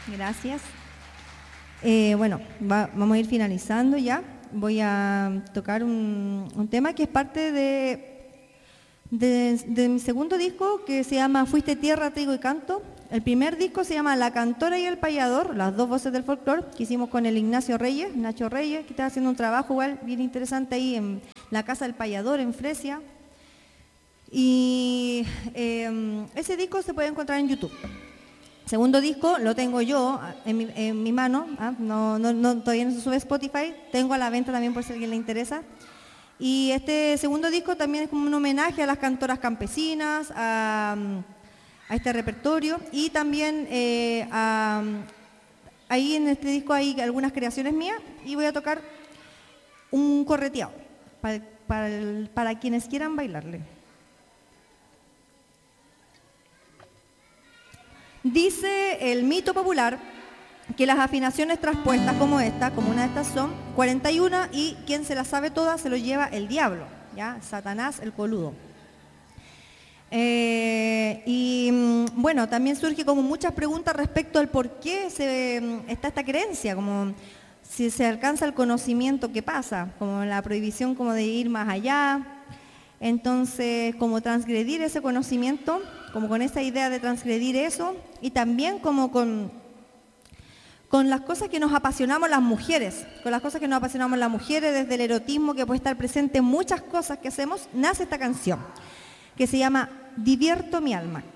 Gracias. Bueno, vamos a ir finalizando ya. Voy a tocar un tema que es parte de mi segundo disco, que se llama Fuiste tierra, trigo y canto. El primer disco se llama La cantora y el payador, las dos voces del folclore, que hicimos con el Nacho Reyes, que está haciendo un trabajo igual bien interesante ahí en la Casa del Payador, en Fresia. Y ese disco se puede encontrar en YouTube. Segundo disco lo tengo yo en mi mano, todavía no se sube a Spotify, tengo a la venta también por si a alguien le interesa. Y este segundo disco también es como un homenaje a las cantoras campesinas, a este repertorio, y también ahí en este disco hay algunas creaciones mías, y voy a tocar un correteado para quienes quieran bailarle. Dice el mito popular que las afinaciones traspuestas como esta, como una de estas son 41, y quien se las sabe todas se lo lleva el diablo, ¿ya? Satanás el coludo. Bueno, también surge como muchas preguntas respecto al por qué está esta creencia, como si se alcanza el conocimiento, ¿qué pasa? Como la prohibición como de ir más allá. Entonces, como transgredir ese conocimiento, como con esa idea de transgredir eso, y también como con las cosas que nos apasionamos las mujeres, desde el erotismo que puede estar presente en muchas cosas que hacemos, nace esta canción, que se llama Divierto mi alma.